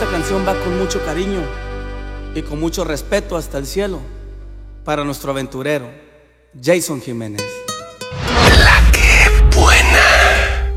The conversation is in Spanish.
esta canción va con mucho cariño y con mucho respeto hasta el cielo para nuestro aventurero Jason Jiménez.